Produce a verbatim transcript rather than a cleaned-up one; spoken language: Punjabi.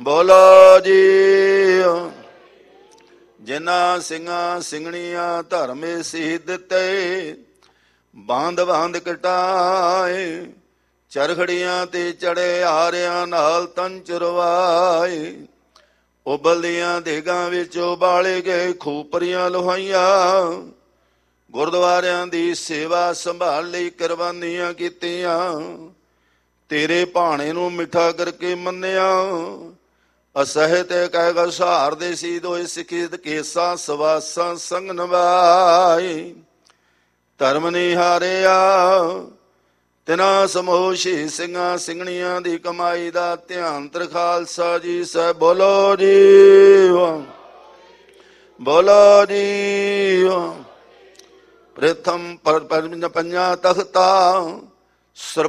ਬੋਲੋ ਜੀ। ਜਿਨ੍ਹਾਂ ਸਿੰਘਾਂ ਸਿੰਘਣੀਆਂ ਧਰਮੇ ਸੀ ਦਿੱਤੇ, ਬਾਂਧ ਬਾਂਧ ਕਟਾਏ, ਚਰਖੜੀਆਂ ਤੇ ਚੜੇ ਹਾਰਿਆਂ ਨਾਲ ਤਨ ਚੁਰਵਾਏ। ਉਬਲਦੀਆਂ ਦੇਗਾਂ ਵਿੱਚ ਉਬਾਲੇ ਗਏ ਖੂਪਰੀਆਂ ਲੋਹਾਈਆਂ, ਗੁਰਦੁਆਰਿਆਂ ਦੀ ਸੇਵਾ ਸੰਭਾਲ ਲਈ ਕੁਰਬਾਨੀਆਂ ਕੀਤੀਆਂ। ਤੇਰੇ ਭਾਣੇ ਨੂੰ ਮਿੱਠਾ ਕਰਕੇ ਮੰਨਿਆ, ਅਸਹਿਤ ਕਹਿ ਸਹਾਰਦੇ ਸੀ ਦੋਏ ਸਿੱਖੀ ਕੇਸਾਂ ਸਵਾਸਾਂ ਸੰਗ ਨਿਭਾਏ। ਧਰਮ ਨਹੀਂ ਹਾਰਿਆ ਤਿਨਾ ਸਮੂਹ ਸ਼ਹੀਦ ਸਿੰਘਾਂ ਸਿੰਘਣੀਆਂ ਦੀ ਕਮਾਈ ਦਾ ਧਿਆਨ ਤਰ ਖਾਲਸਾ ਜੀ ਸਾਹਿਬ। ਬੋਲੋ ਜੀ ਬੋਲੋ ਜੀ। ਪ੍ਰਥਮ ਪੰਜਾ ਤਖਤਾ